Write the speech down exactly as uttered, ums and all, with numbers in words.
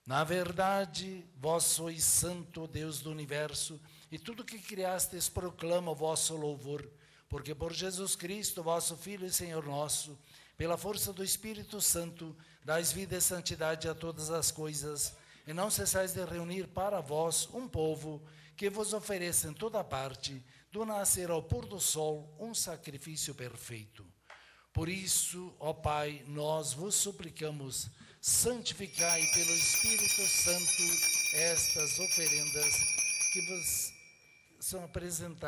Na verdade, vós sois santo, Deus do universo, e tudo que criastes proclama o vosso louvor, porque por Jesus Cristo, vosso Filho e Senhor nosso, pela força do Espírito Santo, dais vida e santidade a todas as coisas, e não cessais de reunir para vós um povo que vos ofereça em toda parte, do nascer ao pôr do sol, um sacrifício perfeito. Por isso, ó Pai, nós vos suplicamos, santificai pelo Espírito Santo estas oferendas que vos são apresentadas